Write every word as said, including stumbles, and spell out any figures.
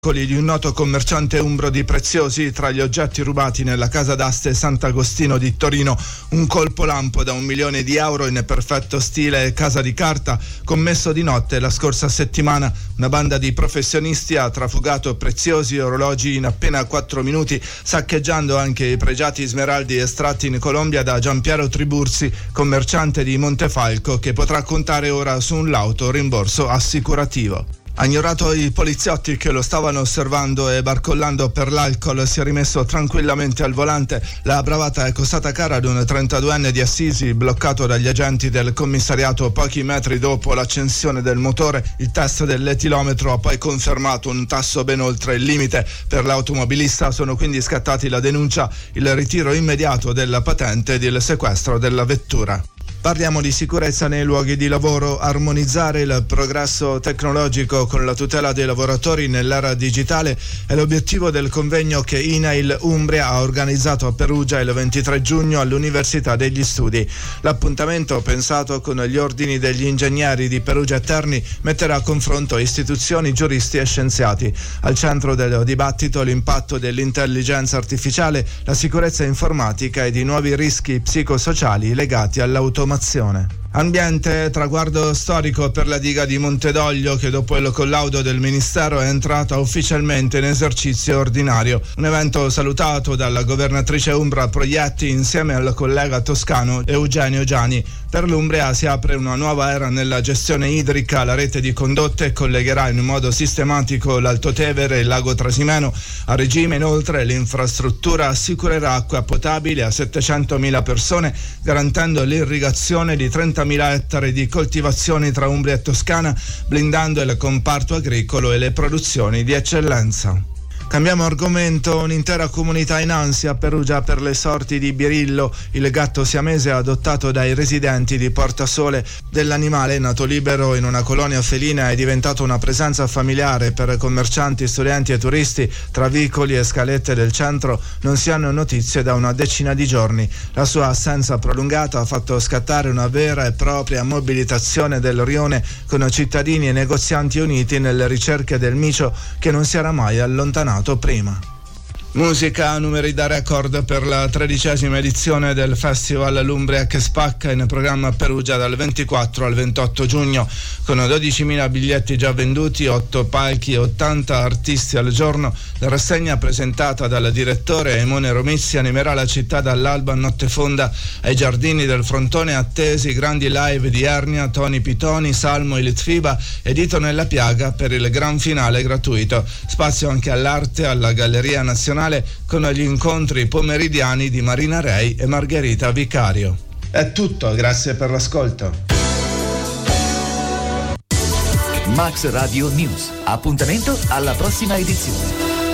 di un noto commerciante umbro di preziosi. Tra gli oggetti rubati nella casa d'aste Sant'Agostino di Torino, un colpo lampo da un milione di euro in perfetto stile casa di carta, commesso di notte la scorsa settimana. Una banda di professionisti ha trafugato preziosi orologi in appena quattro minuti, saccheggiando anche i pregiati smeraldi estratti in Colombia da Giampiero Triburzi, commerciante di Montefalco, che potrà contare ora su un lauto rimborso assicurativo. Ha ignorato i poliziotti che lo stavano osservando e, barcollando per l'alcol, si è rimesso tranquillamente al volante. La bravata è costata cara ad un trentaduenne di Assisi, bloccato dagli agenti del commissariato pochi metri dopo l'accensione del motore. Il test dell'etilometro ha poi confermato un tasso ben oltre il limite. Per l'automobilista sono quindi scattati la denuncia, il ritiro immediato della patente ed il sequestro della vettura. Parliamo di sicurezza nei luoghi di lavoro. Armonizzare il progresso tecnologico con la tutela dei lavoratori nell'era digitale è l'obiettivo del convegno che INAIL Umbria ha organizzato a Perugia il ventitré giugno all'Università degli Studi. L'appuntamento, pensato con gli ordini degli ingegneri di Perugia e Terni, metterà a confronto istituzioni, giuristi e scienziati. Al centro del dibattito l'impatto dell'intelligenza artificiale, la sicurezza informatica ed i nuovi rischi psicosociali legati all'automazione. Ambiente, traguardo storico per la diga di Montedoglio, che dopo il collaudo del Ministero è entrata ufficialmente in esercizio ordinario. Un evento salutato dalla governatrice Umbra Proietti insieme al collega toscano Eugenio Giani. Per l'Umbria si apre una nuova era nella gestione idrica. La rete di condotte collegherà in modo sistematico l'Alto Tevere e il lago Trasimeno. A regime, inoltre, l'infrastruttura assicurerà acqua potabile a settecentomila persone, garantendo l'irrigazione di trentamila ettari di coltivazioni tra Umbria e Toscana, blindando il comparto agricolo e le produzioni di eccellenza. Cambiamo argomento. Un'intera comunità in ansia a Perugia per le sorti di Birillo, il gatto siamese adottato dai residenti di Portasole. Dell'animale, nato libero in una colonia felina, è diventato una presenza familiare per commercianti, studenti e turisti. Tra vicoli e scalette del centro non si hanno notizie da una decina di giorni. La sua assenza prolungata ha fatto scattare una vera e propria mobilitazione del rione, con cittadini e negozianti uniti nelle ricerche del micio che non si era mai allontanato prima. Musica, numeri da record per la tredicesima edizione del Festival L'Umbria che spacca, in programma a Perugia dal ventiquattro al ventotto giugno, con dodicimila biglietti già venduti, otto palchi e ottanta artisti al giorno. La rassegna, presentata dal direttore Emone Romizzi, animerà la città dall'alba a notte fonda. Ai giardini del frontone attesi grandi live di Ernia, Tony Pitoni, Salmo e Litfiba e Dito nella Piaga per il gran finale gratuito. Spazio anche all'arte, alla Galleria Nazionale, con gli incontri pomeridiani di Marina Rei e Margherita Vicario. È tutto, grazie per l'ascolto. Max Radio News. Appuntamento alla prossima edizione.